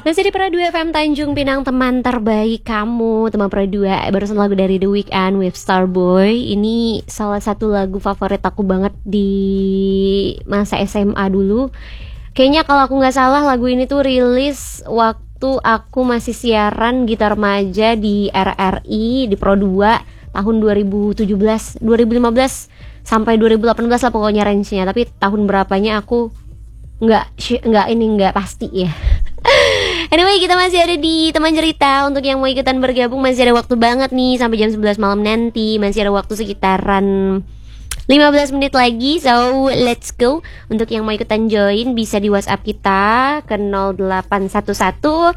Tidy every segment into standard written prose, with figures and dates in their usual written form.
Masih di Pro 2 FM Tanjung Pinang, teman terbaik kamu. Teman Pro 2, barusan lagu dari The Weeknd with Starboy. Ini salah satu lagu favorit aku banget di masa SMA dulu. Kayaknya kalau aku nggak salah lagu ini tuh rilis waktu aku masih siaran Gitar Remaja di RRI di Pro 2 tahun 2017, 2015 sampai 2018 lah pokoknya range-nya. Tapi tahun berapanya aku nggak pasti ya. Anyway, kita masih ada di teman cerita. Untuk yang mau ikutan bergabung masih ada waktu banget nih sampai jam 11 malam nanti. Masih ada waktu sekitaran 15 menit lagi. So let's go. Untuk yang mau ikutan join bisa di WhatsApp kita ke 0811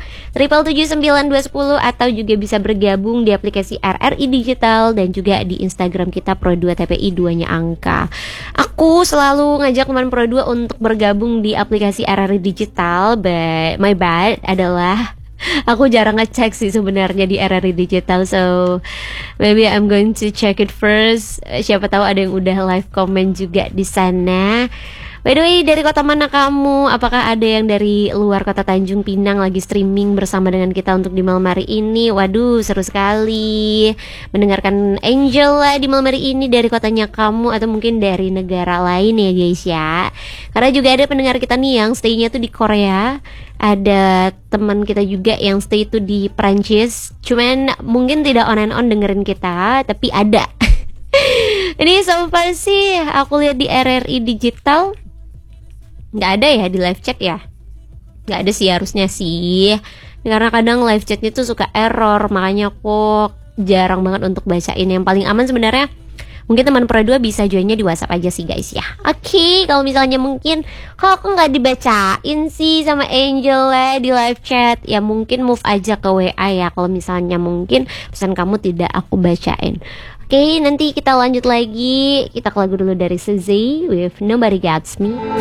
7779210 atau juga bisa bergabung di aplikasi RRI Digital dan juga di Instagram kita Pro2 TPI 2-nya angka. Aku selalu ngajak teman Pro2 untuk bergabung di aplikasi RRI Digital, but my bad adalah aku jarang ngecek sih sebenarnya di RRI Digital, so maybe I'm going to check it first. Siapa tahu ada yang udah live comment juga di sana. By the way, dari kota mana kamu? Apakah ada yang dari luar kota Tanjung Pinang lagi streaming bersama dengan kita untuk di malam hari ini? Waduh, seru sekali mendengarkan Angel lah di malam hari ini dari kotanya kamu atau mungkin dari negara lain ya guys ya. Karena juga ada pendengar kita nih yang stay-nya tuh di Korea. Ada teman kita juga yang stay itu di Prancis. Cuman mungkin tidak on and on dengerin kita, tapi ada. Ini so far sih aku lihat di RRI Digital nggak ada ya di live chat ya. Nggak ada sih harusnya sih. Karena kadang live chatnya tuh suka error, makanya aku jarang banget untuk bacain. Yang paling aman sebenarnya mungkin teman Pro 2 bisa joinnya di WhatsApp aja sih guys ya. Oke, kalau misalnya mungkin kok aku nggak dibacain sih sama Angel di live chat, ya mungkin move aja ke WA ya. Kalau misalnya mungkin pesan kamu tidak aku bacain. Oke, nanti kita lanjut lagi. Kita ke lagu dulu dari Suzy with Nobody Gets Me.